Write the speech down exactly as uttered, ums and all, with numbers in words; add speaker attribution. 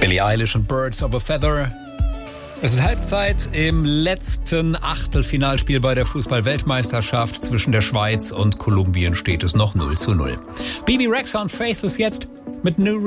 Speaker 1: Billie Eilish und Birds of a Feather. Es ist Halbzeit im letzten Achtelfinalspiel bei der Fußball-Weltmeisterschaft. Zwischen der Schweiz und Kolumbien steht es noch null zu null. Bibi Rexha und Faith ist jetzt mit New